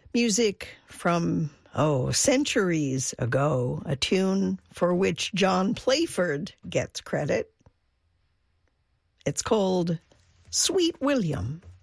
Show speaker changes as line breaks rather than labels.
Music from, centuries ago, a tune for which John Playford gets credit. It's called Sweet William.